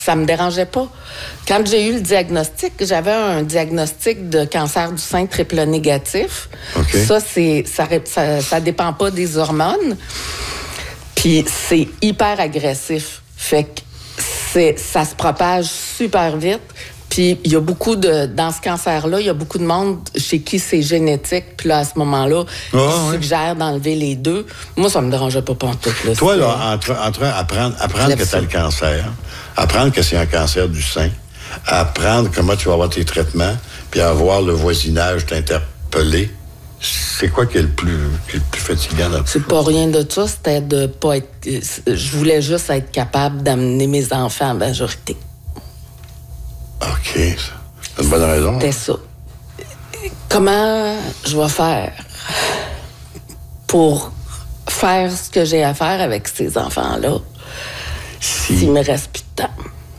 Ça me dérangeait pas. Quand j'ai eu le diagnostic, j'avais un diagnostic de cancer du sein triple négatif. Okay. Ça dépend pas des hormones. Puis c'est hyper agressif. Fait que ça se propage super vite. Puis il y a dans ce cancer-là, il y a beaucoup de monde chez qui c'est génétique. Puis là, à ce moment-là, ils suggèrent d'enlever les deux. Moi, ça me dérangeait pas pantoute. Là, toi, là, entre apprendre que tu as le cancer, apprendre que c'est un cancer du sein, apprendre comment tu vas avoir tes traitements, puis avoir le voisinage t'interpeller, c'est quoi qui est le plus fatigant là-dedans? C'est pas rien de ça, c'était de pas être... Je voulais juste être capable d'amener mes enfants à la majorité. OK. C'est une bonne raison. C'était ça. Comment je vais faire pour faire ce que j'ai à faire avec ces enfants-là s'il me reste plus de temps?